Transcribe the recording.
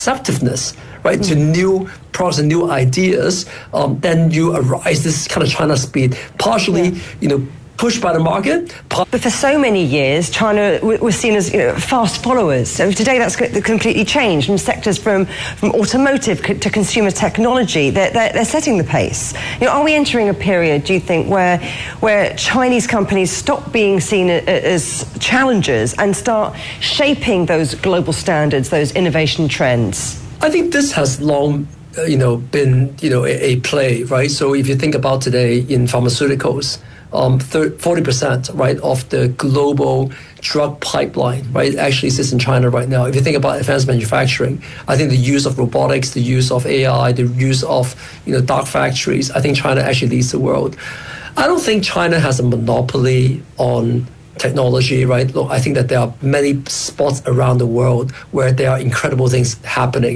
receptiveness, right, to new products and new ideas, then you arise this kind of China speed, partially, pushed by the market. But for so many years, China was seen as fast followers. So today that's completely changed. From sectors from automotive to consumer technology, they're setting the pace. Are we entering a period, do you think, where Chinese companies stop being seen as challengers and start shaping those global standards, those innovation trends? I think this has long been a play, right? So if you think about today in pharmaceuticals, 40%, right, of the global drug pipeline, right, actually sits in China right now. If you think about advanced manufacturing, I think the use of robotics, the use of AI, the use of dark factories, I think China actually leads the world. I don't think China has a monopoly on technology, right? Look, I think that there are many spots around the world where there are incredible things happening.